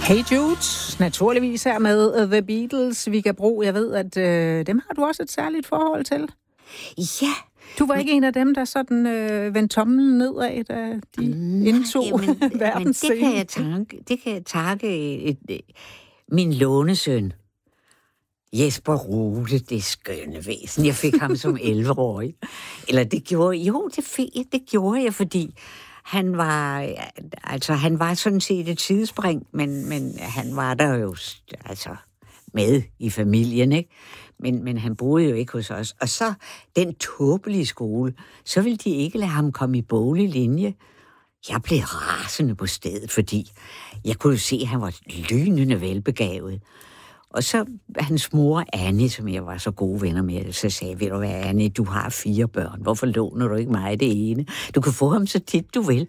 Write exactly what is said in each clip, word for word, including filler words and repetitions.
Hey Jude, naturligvis her med The Beatles, Vigga Bro. Jeg ved, at øh, dem har du også et særligt forhold til. Ja. Du var men, ikke en af dem, der sådan øh, vendte tommelen nedad, da de nej, indtog verdensscenen. Men det kan jeg takke, det kan jeg takke et, et, min lånesøn, Jesper Rode, det skønne væsen. Jeg fik ham som elleve-årig. Eller det gjorde jo, det, fik, det gjorde jeg, fordi han var, altså han var sådan set et sidespring, men, men han var der jo altså med i familien, ikke? Men, men han boede jo ikke hos os. Og så den tåbelige skole, så ville de ikke lade ham komme i boglig linje. Jeg blev rasende på stedet, fordi jeg kunne jo se, at han var lynende velbegavet. Og så hans mor, Annie, som jeg var så gode venner med, så sagde, ved du hvad, Annie, du har fire børn. Hvorfor låner du ikke mig det ene? Du kan få ham så tit, du vil.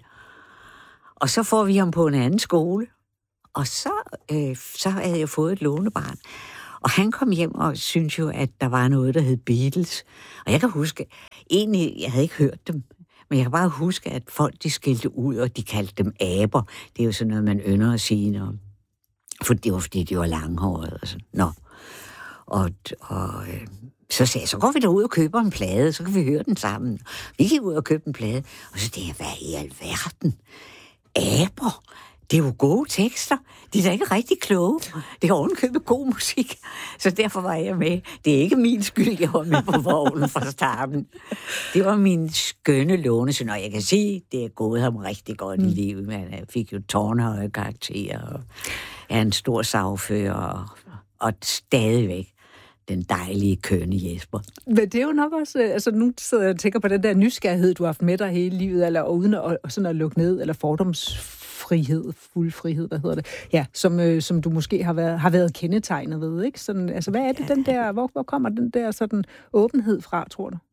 Og så får vi ham på en anden skole. Og så, øh, så havde jeg fået et lånebarn. Og han kom hjem og syntes jo, at der var noget, der hed Beatles. Og jeg kan huske, egentlig, jeg havde ikke hørt dem, men jeg kan bare huske, at folk, de skilte ud, og de kaldte dem aber. Det er jo sådan noget, man ynder at sige, når, for det var, fordi de var langhårede og sådan. Nå. Og, og øh, så sagde jeg, så går vi derud og køber en plade, så kan vi høre den sammen. Vi gik ud og købte en plade, og så tænkte jeg, hvad i alverden? Aber? Det er jo gode tekster. De er da ikke rigtig kloge. Det er ovenkøbet god musik. Så derfor var jeg med. Det er ikke min skyld, jeg var med på vognen fra starten. Det var min skønne lånesøn, og jeg kan sige, det er gået ham rigtig godt i livet. Men jeg fik jo tårnhøje karakterer, og jeg er en stor sagfører, og, og stadigvæk den dejlige, kønne Jesper. Men det er jo nok også, altså nu sidder jeg og tænker på den der nysgerrighed, du har haft med dig hele livet, eller uden at, sådan at lukke ned, eller fordomsfrihed, fuld frihed, hvad hedder det, ja, som, øh, som du måske har været, har været kendetegnet ved, ikke? Sådan, altså hvad er det den der, hvor, hvor kommer den der sådan åbenhed fra, tror du?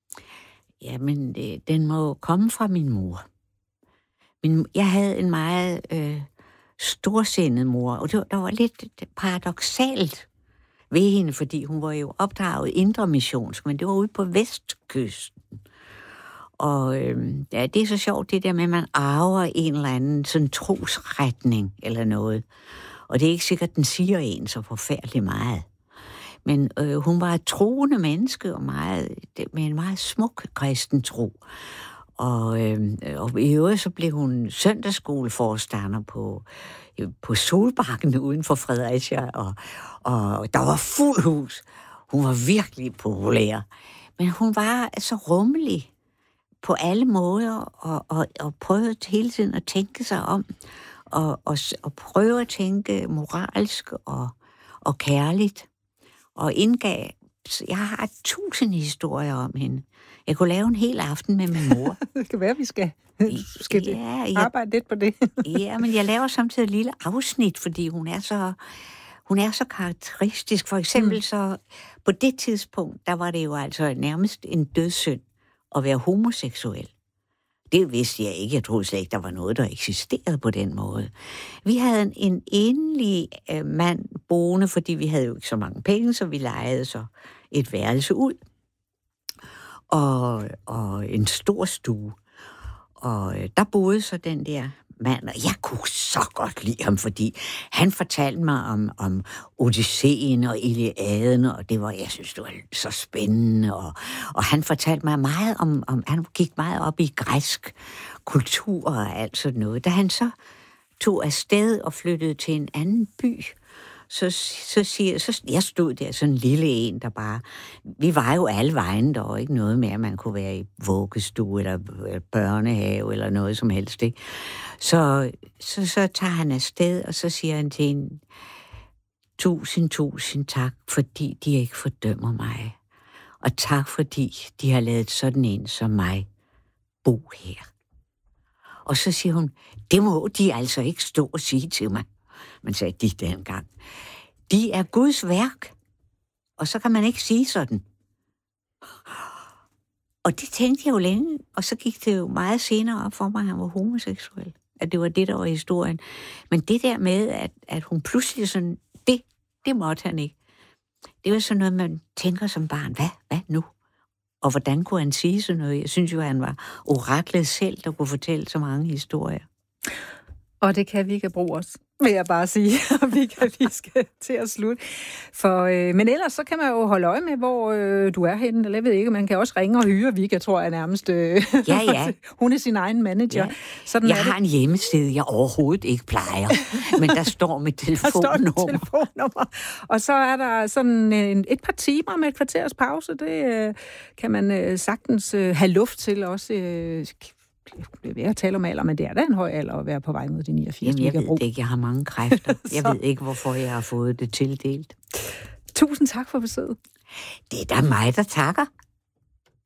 Jamen, det, den må komme fra min mor. Min, jeg havde en meget øh, storsindet mor, og det var, der var lidt paradoksalt ved hende, fordi hun var jo opdraget indre missionsk, men det var ude på vestkysten. Og øh, ja, det er så sjovt, det der med, at man arver en eller anden sådan trosretning eller noget. Og det er ikke sikkert, at den siger en så forfærdeligt meget. Men øh, hun var et troende menneske, og meget, med en meget smuk kristen tro. Og, øh, og i øvrigt så blev hun søndagsskoleforstander på, på Solbakken uden for Fredericia, og, og der var fuld hus. Hun var virkelig populær. Men hun var så rummelig på alle måder, og, og, og prøvede hele tiden at tænke sig om, og, og, og prøve at tænke moralsk og, og kærligt. Og indgav, jeg har tusind historier om hende. Jeg kunne lave en hel aften med min mor. Det kan være, vi skal, skal ja, jeg, arbejde lidt på det. Ja, men jeg laver samtidig et lille afsnit, fordi hun er så, hun er så karakteristisk. For eksempel mm. så, på det tidspunkt, der var det jo altså nærmest en dødssynd at være homoseksuel. Det vidste jeg ikke. Jeg troede slet ikke, der var noget, der eksisterede på den måde. Vi havde en, en enlig øh, mand boende, fordi vi havde jo ikke så mange penge, så vi lejede så et værelse ud. Og, og en stor stue. Og øh, der boede så den der mand, og jeg kunne så godt lide ham, fordi han fortalte mig om, om Odysseen og Iliaden, og det var, jeg synes, det var så spændende, og, og han fortalte mig meget om, om, han gik meget op i græsk kultur og alt sådan noget. Da han så tog afsted og flyttede til en anden by, så, så siger så jeg stod der sådan en lille en, der bare, vi var jo alle vejen, der var ikke noget med, at man kunne være i vuggestue eller børnehave eller noget som helst, ikke? Så, så, så tager han afsted, og så siger han til hende, tusind, tusind tak, fordi de ikke fordømmer mig. Og tak, fordi de har lavet sådan en som mig bo her. Og så siger hun, det må de altså ikke stå og sige til mig. Man sagde de dengang. De er Guds værk, og så kan man ikke sige sådan. Og det tænkte jeg jo længe, og så gik det jo meget senere op for mig, at han var homoseksuel. At det var det, der var historien. Men det der med, at, at hun pludselig sådan, det, det måtte han ikke. Det var sådan noget, man tænker som barn, hvad, hvad nu? Og hvordan kunne han sige sådan noget? Jeg synes jo, at han var oraklet selv, der kunne fortælle så mange historier. Og det kan Vigga Bro også. vil jeg bare sige, og vi, kan, vi skal til at slutte. For, øh, men ellers så kan man jo holde øje med, hvor øh, du er henne, eller jeg ved ikke, man kan også ringe og hyre Vika, tror jeg nærmest. Øh, ja, ja. Hun er sin egen manager. Ja. Sådan jeg har en hjemmeside, jeg overhovedet ikke plejer, men der står mit telefonnummer. Der står telefonnummer. Og så er der sådan en, et par timer med et kvarters pause, det øh, kan man øh, sagtens øh, have luft til også. Øh, det er ved at tale om alder, men det er da en høj alder at være på vej mod de niogfirs. Jamen, jeg ved det ikke, jeg har mange kræfter. Jeg ved ikke, hvorfor jeg har fået det tildelt. Tusind tak for besøget. Det er da mig, der takker.